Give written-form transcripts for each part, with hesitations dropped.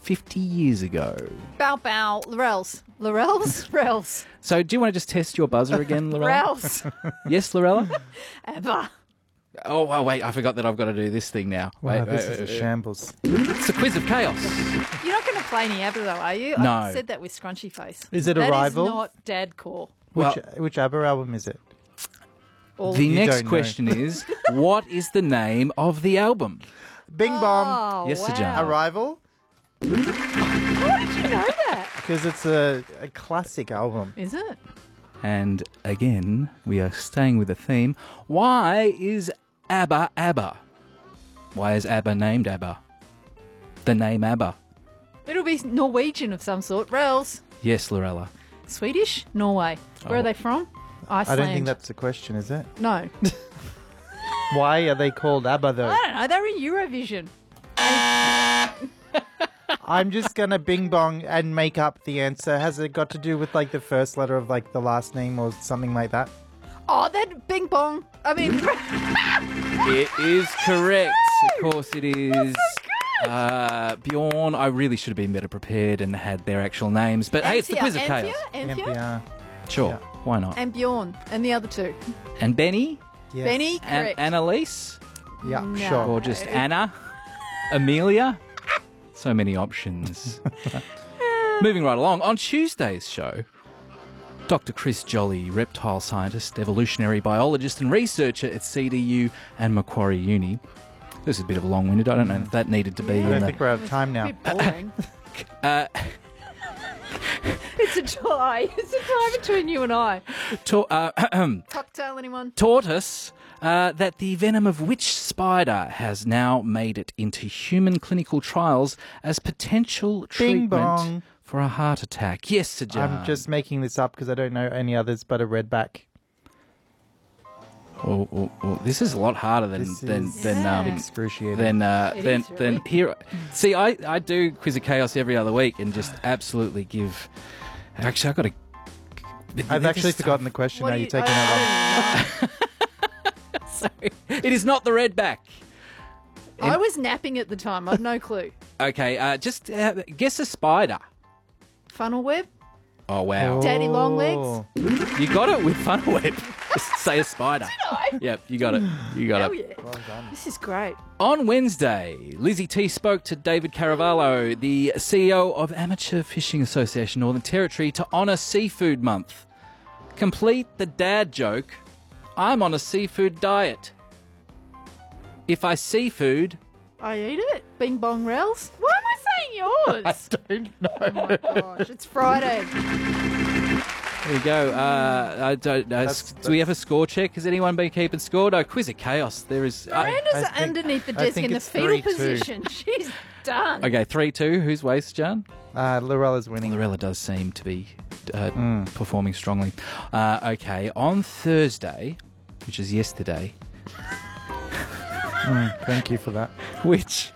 50 years ago. Bow bow. Laurels. Laurels? Rels. So do you want to just test your buzzer again, Lorella? Rels. Yes, Lorella? Abba. Oh, wait, I forgot that I've got to do this thing now. Wow, Wait, this is a shambles. It's the quiz of chaos. You're not going to play any ABBA though, are you? No. I said that with scrunchy face. Is it a rival? That is not dadcore. Which ABBA album is it? The You next don't know. question is, what is the name of the album? Bing Bong. Yes, Sir wow. John. Arrival? How did you know that? Because it's a classic album. Is it? And again, we are staying with the theme. Why is ABBA ABBA? Why is ABBA named ABBA? The name ABBA. It'll be Norwegian of some sort. Rels. Yes, Lorella. Swedish? Norway. Where Oh. are they from? I Iceland. don't think that's a question, is it? No. Why are they called ABBA, though? I don't know. They're in Eurovision. I'm just going to Bing Bong and make up the answer. Has it got to do with, like, the first letter of, like, the last name or something like that? Oh, that Bing Bong. I mean, It is correct. Of course it is. Bjorn, I really should have been better prepared and had their actual names. But hey, it's the quiz of chaos. Anthea, NPR. Sure, Yeah. why not? and Bjorn, and the other two. And Benny? Yes. Benny, And correct. Annalise? Yeah, No. sure. Or just Anna? Amelia? So many options. Moving right along, on Tuesday's show, Dr. Chris Jolly, reptile scientist, evolutionary biologist and researcher at CDU and Macquarie Uni. This is a bit of a long-winded. I don't know if that needed to be I in don't the... think we're out of time now. Bit boring. Uh, It's a tie. It's a tie between you and I. Cocktail, anyone? taught us that the venom of which spider has now made it into human clinical trials as potential treatment bong. for a heart attack. Yes, Sir John. I'm just making this up because I don't know any others but a redback. Oh, this is a lot harder than This than is than excruciating. is, really. here. See, I do Quiz of Chaos every other week and just absolutely give. Actually, I've got to. I've actually forgotten the question. What Now do you're you- taking I it on. Sorry, it is not the redback. I was napping at the time. I've no clue. Okay, just guess a spider. Funnel web? Oh wow, Daddy long legs? Oh. you got it with funnel web. Just say a spider. Yep, you got it. You got Hell it. yeah. This is great. On Wednesday, Lizzie T spoke to David Caravallo, the CEO of Amateur Fishing Association Northern Territory, to honour Seafood Month. Complete the dad joke. I'm on a seafood diet. If I see food, I eat it. Bing bong rails. Why am I saying yours? Don't know. Oh my gosh, it's Friday. there you go. I don't know. Do we have a score check? Has anyone been keeping score? No, Quiz of Chaos. There is. Miranda's I think- underneath the I desk think in the it's fetal 3-2. position. She's done. Okay, 3-2. Who's waste, John? Lorella's winning. Lorella does seem to be performing strongly. Okay, on Thursday, which is yesterday, Thank you for that. which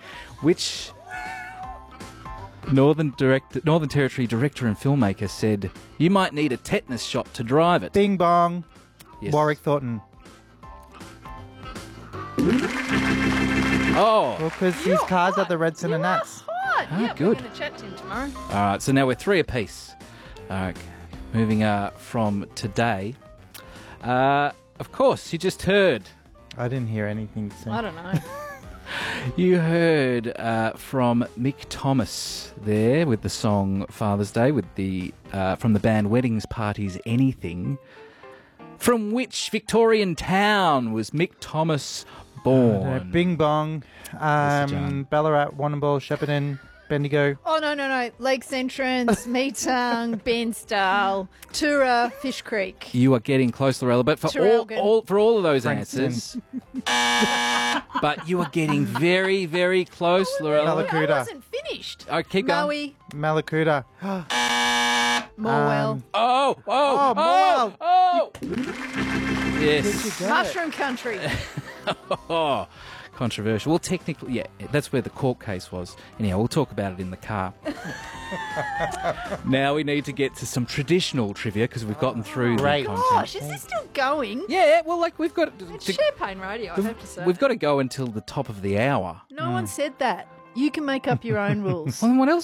Northern Territory director and filmmaker said you might need a tetanus shot to drive it. Bing Bong. Yes. Warwick Thornton. Oh, Well, because his car's at the Red Centre Nats. Hot. Ah, Yeah, good. We're going to chat to him tomorrow. all right. So now we're 3 apiece. Okay, moving from today. Of course, you just heard. I didn't hear anything. So. I don't know. You heard from Mick Thomas there with the song Father's Day with the from the band Weddings Parties Anything. From which Victorian town was Mick Thomas born? Bing Bong. Mr. John. Ballarat, Warrnambool, Shepparton, Bendigo. Oh, no. Lakes Entrance, Meetung, Bairnsdale, Tura, Fish Creek. You are getting close, Lorella, but for Traralgon. all of those Frankston. answers, but you are getting very, very close, Lorella. I Malakuta. wasn't finished. Oh, keep going. Maui, Malakuta. Morwell, Oh! Yes. Mushroom Country. Oh, controversial. Well, technically, yeah, that's where the court case was. Anyhow, we'll talk about it in the car. Now we need to get to some traditional trivia because we've gotten through Great. the content. Gosh, is this still going? Yeah, well, like we've got It's Champagne Radio, I have to say. we've got to go until the top of the hour. No one said that. You can make up your own rules. Well, then what else